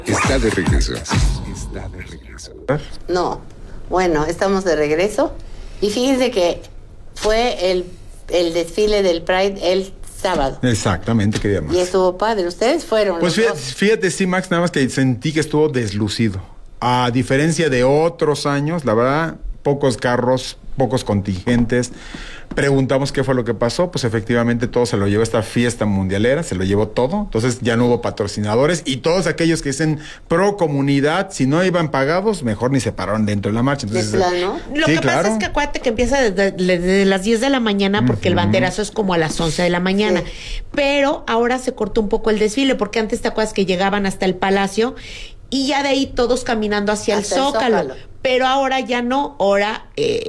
Está de regreso. No, bueno, estamos de regreso. Y fíjense que fue el desfile del Pride el sábado. Exactamente, querida Max. Y estuvo padre. ¿Ustedes fueron? Pues fíjate, sí, Max, nada más que sentí que estuvo deslucido. A diferencia de otros años, la verdad, pocos carros, pocos contingentes. Preguntamos qué fue lo que pasó, pues efectivamente todo se lo llevó esta fiesta mundialera, se lo llevó todo, entonces ya no hubo patrocinadores y todos aquellos que dicen pro comunidad, si no iban pagados, mejor ni se pararon dentro de la marcha. Entonces, ¿de plano? Lo que pasa es que acuérdate que empieza desde las 10 de la mañana porque el banderazo es como a las 11 de la mañana, pero ahora se cortó un poco el desfile porque antes te acuerdas que llegaban hasta el Palacio y ya de ahí todos caminando hacia el Zócalo. Pero ahora ya no, ahora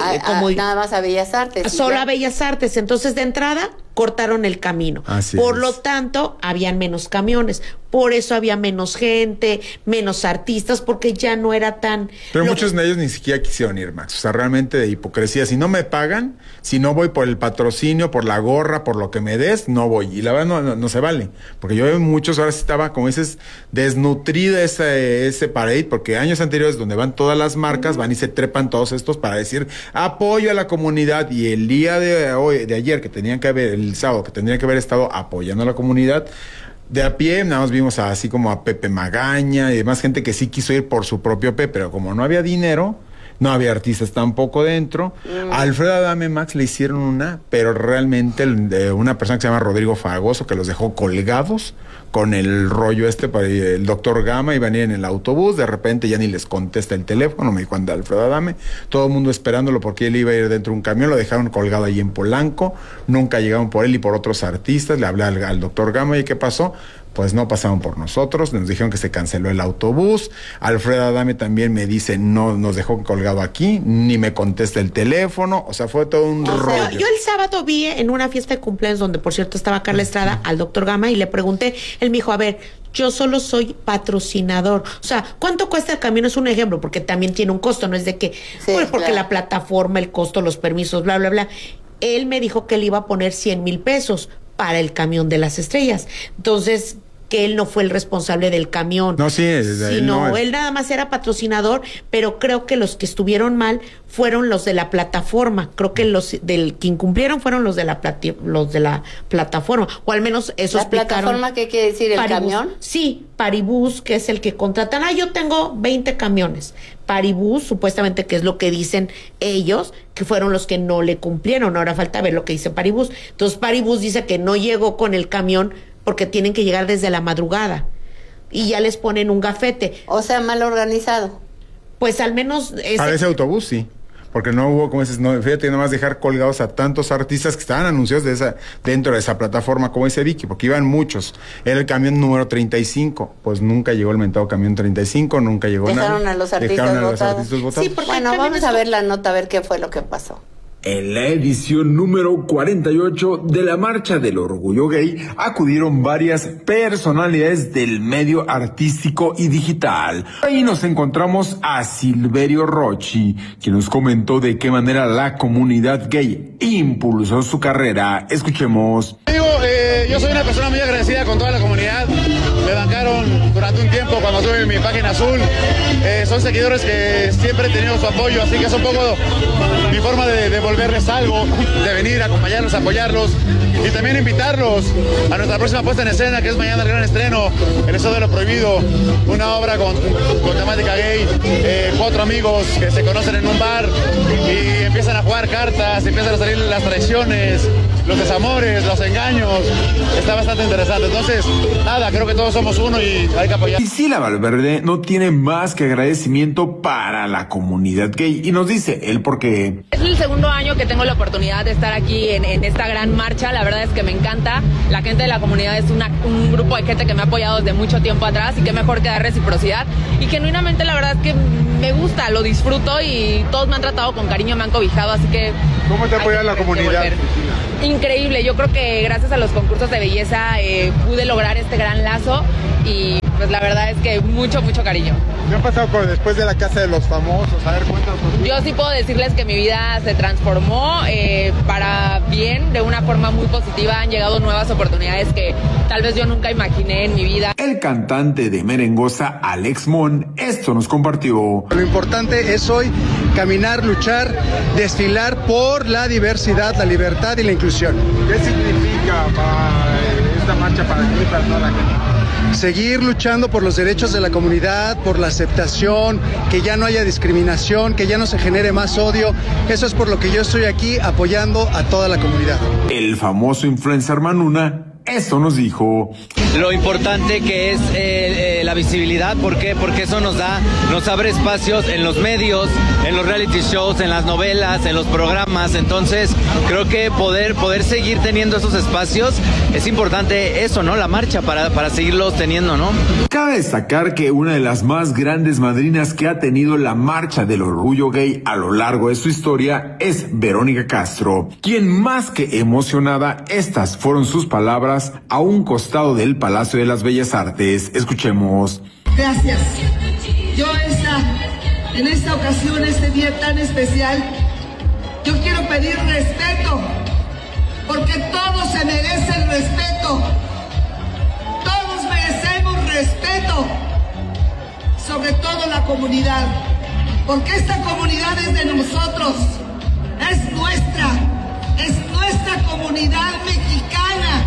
nada más a Bellas Artes. Solo a Bellas Artes, entonces de entrada cortaron el camino. Por lo tanto, habían menos camiones, por eso había menos gente, menos artistas, porque ya no era tan... Pero muchos de ellos ni siquiera quisieron ir, Max. O sea, realmente de hipocresía. Si no me pagan, si no voy por el patrocinio, por la gorra, por lo que me des, no voy. Y la verdad no se vale. Porque yo veo muchos, ahora sí estaba, como dices, desnutrida ese parade, porque años anteriores donde van todas las marcas, van y se trepan todos estos para decir apoyo a la comunidad. Y el día de ayer, que tenían que haber, el sábado, que tendrían que haber estado apoyando a la comunidad, de a pie, nada más vimos así como a Pepe Magaña y demás gente que sí quiso ir por su propio pie, pero como no había dinero, no había artistas tampoco dentro. A Alfredo Adame, Max, le hicieron una, pero realmente una persona que se llama Rodrigo Fragoso, que los dejó colgados con el rollo para el doctor Gama, iban a ir en el autobús, de repente ya ni les contesta el teléfono, me dijo anda Alfredo Adame, todo el mundo esperándolo porque él iba a ir dentro de un camión, lo dejaron colgado ahí en Polanco, nunca llegaron por él y por otros artistas, le hablé al doctor Gama y ¿qué pasó? Pues no pasaron por nosotros, nos dijeron que se canceló el autobús. Alfredo Adame también me dice, no nos dejó colgado aquí, ni me contesta el teléfono, o sea, fue todo un rollo. Yo el sábado vi en una fiesta de cumpleaños, donde por cierto estaba Carla Estrada, al doctor Gama, y le pregunté, él me dijo, a ver, yo solo soy patrocinador, o sea, ¿cuánto cuesta el camión? Es un ejemplo, porque también tiene un costo, no es de que, porque la plataforma, el costo, los permisos, bla, bla, bla. Él me dijo que él iba a poner 100,000 pesos para el camión de las estrellas, entonces que él no fue el responsable del camión. No, sí, sino él nada más era patrocinador, pero creo que los que estuvieron mal fueron los de la plataforma. Creo que los que incumplieron fueron los de la plataforma, o al menos eso explicaron. ¿La plataforma qué quiere decir? ¿El Paribus, camión? Sí, Paribus, que es el que contratan. Yo tengo 20 camiones. Paribus, supuestamente, que es lo que dicen ellos, que fueron los que no le cumplieron. Ahora falta ver lo que dice Paribus. Entonces Paribus dice que no llegó con el camión porque tienen que llegar desde la madrugada y ya les ponen un gafete. O sea, mal organizado. Pues al menos... Para ese autobús, sí. Porque no hubo, como dices, no, fíjate, nomás dejar colgados a tantos artistas que estaban anunciados dentro de esa plataforma, como dice Vicky, porque iban muchos. Era el camión número 35, pues nunca llegó el mentado camión 35, nunca llegó nada. Dejaron a los artistas votados. Sí, porque bueno, vamos a ver la nota, a ver qué fue lo que pasó. En la edición número 48 de la Marcha del Orgullo Gay acudieron varias personalidades del medio artístico y digital. Ahí nos encontramos a Silverio Rocci, quien nos comentó de qué manera la comunidad gay impulsó su carrera. Escuchemos. Yo soy una persona muy agradecida con toda la comunidad. Me bancaron durante un tiempo cuando tuve mi página azul. Son seguidores que siempre he tenido su apoyo, así que es un poco mi forma de devolverles algo, de venir a acompañarlos, a apoyarlos y también invitarlos a nuestra próxima puesta en escena, que es mañana el gran estreno, El Estado de lo Prohibido, una obra con temática gay, 4 amigos que se conocen en un bar y empiezan a jugar cartas, empiezan a salir las traiciones, los desamores, los engaños. Está bastante interesante. Entonces, nada, creo que todos somos uno y hay que apoyar. Priscila Valverde no tiene más que agradecimiento para la comunidad gay y nos dice el por qué. Es el segundo año que tengo la oportunidad de estar aquí en esta gran marcha. La verdad es que me encanta. La gente de la comunidad es un grupo de gente que me ha apoyado desde mucho tiempo atrás y qué mejor que dar reciprocidad. Y genuinamente la verdad es que me gusta, lo disfruto y todos me han tratado con cariño, me han cobijado, así que... ¿Cómo te apoya la comunidad? Increíble, yo creo que gracias a los concursos de belleza pude lograr este gran lazo y pues la verdad es que mucho cariño. ¿Qué ha pasado después de la Casa de los Famosos? A ver, cuéntanos. Yo sí puedo decirles que mi vida se transformó para bien, de una forma muy positiva. Han llegado nuevas oportunidades que tal vez yo nunca imaginé en mi vida. El cantante de merengosa Alex Mon esto nos compartió. Lo importante es hoy caminar, luchar, desfilar por la diversidad, la libertad y la inclusión. ¿Qué significa esta marcha para ti y para toda la gente? Seguir luchando por los derechos de la comunidad, por la aceptación, que ya no haya discriminación, que ya no se genere más odio. Eso es por lo que yo estoy aquí apoyando a toda la comunidad. El famoso influencer Manuna esto nos dijo. Lo importante que es la visibilidad, ¿por qué? Porque eso nos abre espacios en los medios, en los reality shows, en las novelas, en los programas. Entonces, creo que poder seguir teniendo esos espacios es importante eso, ¿no? La marcha para seguirlos teniendo, ¿no? Cabe destacar que una de las más grandes madrinas que ha tenido la marcha del orgullo gay a lo largo de su historia es Verónica Castro, quien más que emocionada, estas fueron sus palabras a un costado del Palacio de las Bellas Artes. Escuchemos. Gracias. Yo en esta ocasión, este día tan especial, yo quiero pedir respeto, porque todos se merecen respeto. Todos merecemos respeto, sobre todo la comunidad, porque esta comunidad es de nosotros, es nuestra comunidad mexicana.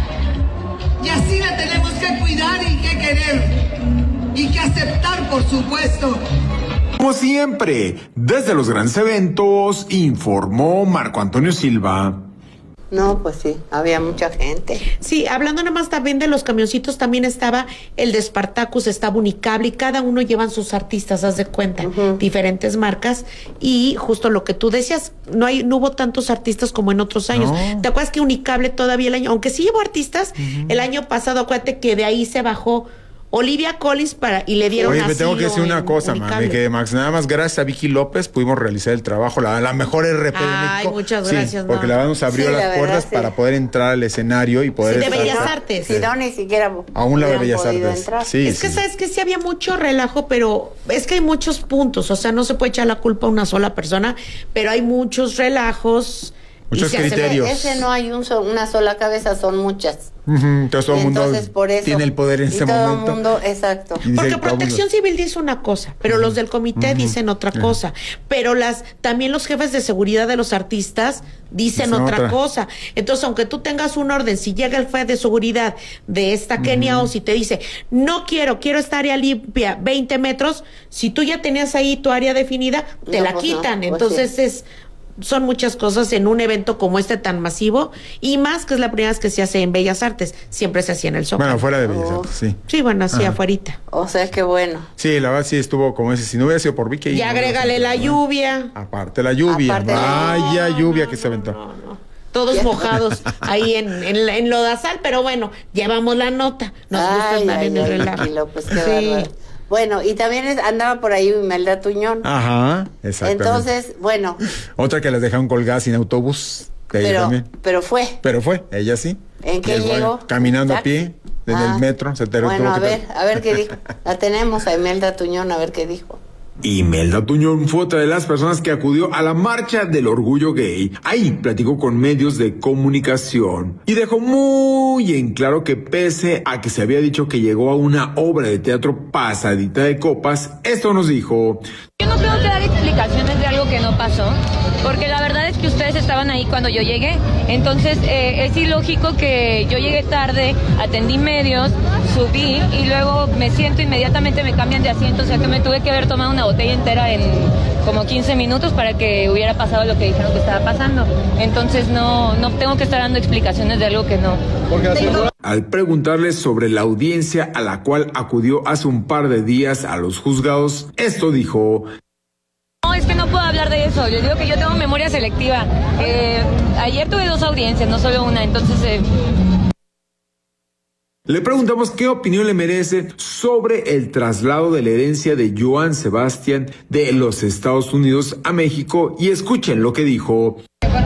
Y así la tenemos que cuidar y que querer. Y que aceptar, por supuesto. Como siempre, desde los grandes eventos, informó Marco Antonio Silva. No, pues sí, había mucha gente. Sí, hablando nada más también de los camioncitos, también estaba el de Spartacus, estaba Unicable, y cada uno llevan sus artistas, haz de cuenta, diferentes marcas, y justo lo que tú decías, no hubo tantos artistas como en otros años. No. ¿Te acuerdas que Unicable todavía el año, aunque sí llevó artistas, el año pasado, acuérdate que de ahí se bajó Olivia Collins y le dieron asilo. Oye, me tengo que decir una cosa, mami, que Max, nada más gracias a Vicky López pudimos realizar el trabajo, la mejor RP de México. Ay, muchas gracias, sí, porque la verdad nos abrió las puertas para poder entrar al escenario y poder... Sí, de Bellas Artes. Si no, ni siquiera aún la de Bellas Artes. Entrar. Sí, es que sabes que sí había mucho relajo, pero es que hay muchos puntos, o sea, no se puede echar la culpa a una sola persona, pero hay muchos relajos. Muchos criterios. Ese no hay una sola cabeza, son muchas. Entonces todo el mundo por eso, tiene el poder en ese momento. Todo el mundo, exacto. Porque Protección Civil dice una cosa, pero los del comité dicen otra cosa. Pero también los jefes de seguridad de los artistas dicen otra cosa. Entonces, aunque tú tengas un orden, si llega el jefe de seguridad de esta Kenia Oz y te dice, no quiero esta área limpia, 20 metros, si tú ya tenías ahí tu área definida, te la quitan. Pues entonces son muchas cosas en un evento como este tan masivo, y más que es la primera vez que se hace en Bellas Artes, siempre se hacía en el Zócalo. Bueno, fuera de Bellas Artes, sí. Sí, bueno, así afuerita. O sea, que bueno. Sí, la verdad sí estuvo como ese, si no hubiera sido por Vicky. Y agrégale la lluvia. Aparte la lluvia, vaya lluvia que se aventó. No. Todos mojados ahí en lodazal, pero bueno, llevamos la nota. Nos gusta andar en el relajo. Pues, qué bueno, y también andaba por ahí Imelda Tuñón. Ajá, exactamente. Entonces, bueno. Otra que las dejaron colgadas sin autobús. Pero fue. Ella sí. ¿En qué llegó? Caminando a pie, en el metro. Bueno, a ver qué dijo. La tenemos a Imelda Tuñón, a ver qué dijo. Imelda Tuñón fue otra de las personas que acudió a la marcha del orgullo gay. Ahí platicó con medios de comunicación y dejó muy en claro que pese a que se había dicho que llegó a una obra de teatro pasadita de copas, esto nos dijo. Yo no tengo que dar explicaciones de algo que no pasó, porque la verdad es que ustedes estaban ahí cuando yo llegué. Entonces es ilógico que yo llegué tarde, atendí medios, subí y luego me siento, inmediatamente me cambian de asiento, o sea que me tuve que haber tomado una botella entera en como 15 minutos para que hubiera pasado lo que dijeron que estaba pasando. Entonces no tengo que estar dando explicaciones de algo que no. Al preguntarle sobre la audiencia a la cual acudió hace un par de días a los juzgados, esto dijo. No, es que no puedo hablar de eso. Yo digo que yo tengo memoria selectiva. Ayer tuve 2 audiencias, no solo una, entonces... Le preguntamos qué opinión le merece sobre el traslado de la herencia de Joan Sebastián de los Estados Unidos a México y escuchen lo que dijo.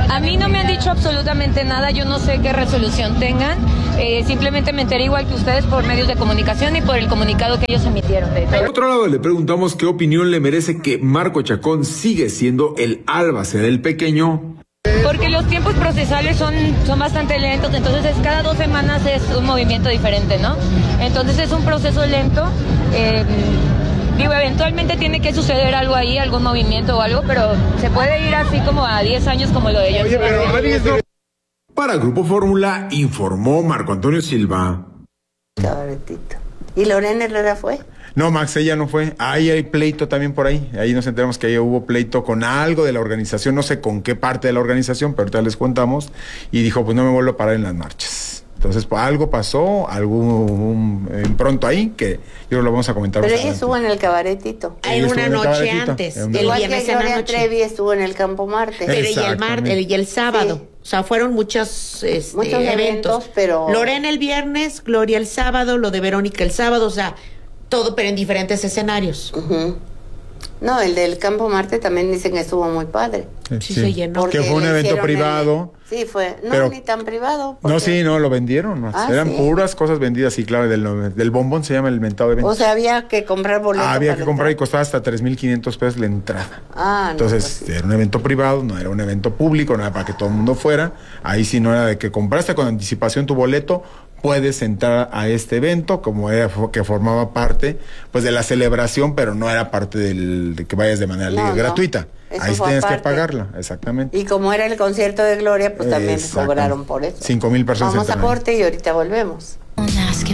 A mí no me han dicho absolutamente nada, yo no sé qué resolución tengan, simplemente me enteré igual que ustedes por medios de comunicación y por el comunicado que ellos emitieron. Por otro lado, le preguntamos qué opinión le merece que Marco Chacón sigue siendo el Albacea del Pequeño. Porque los tiempos procesales son bastante lentos, entonces cada 2 semanas es un movimiento diferente, ¿no? Entonces es un proceso lento. Digo, eventualmente tiene que suceder algo ahí, algún movimiento o algo, pero se puede ir así como a 10 años como lo de ellos. Oye, pero para Grupo Fórmula informó Marco Antonio Silva. Cabaretito. ¿Y Lorena Herrera fue? No, Max, ella no fue. Ahí hay pleito también por ahí. Ahí nos enteramos que ahí hubo pleito con algo de la organización, no sé con qué parte de la organización, pero ahorita les contamos. Y dijo, pues no me vuelvo a parar en las marchas. Entonces, pues, algo pasó, algún pronto ahí, que yo lo vamos a comentar. Pero ella estuvo en el cabaretito. Hay una noche antes. El viernes en la noche. Trevi estuvo en el Campo Marte. Pero y el sábado. Sí. O sea, fueron muchos eventos. Pero Lorena el viernes, Gloria el sábado, lo de Verónica el sábado, o sea, todo, pero en diferentes escenarios. No, el del Campo Marte también dicen que estuvo muy padre. Sí, se llenó. Que fue un evento privado. Sí, fue. No, pero, ni tan privado. No, sí, no, lo vendieron. Eran puras cosas vendidas, sí, claro. Del bombón se llama el inventado evento. O sea, había que comprar boletos. Había que comprar y costaba hasta 3,500 pesos la entrada. Entonces, era un evento privado, no era un evento público, no era para que todo el mundo fuera. Ahí sí no era de que compraste con anticipación tu boleto, puedes entrar a este evento, como era que formaba parte pues de la celebración, pero no era parte de que vayas de manera gratuita. Ahí tienes que pagarla, exactamente. Y como era el concierto de Gloria, pues también cobraron por eso. 5,000 personas. Vamos a corte y ahorita volvemos.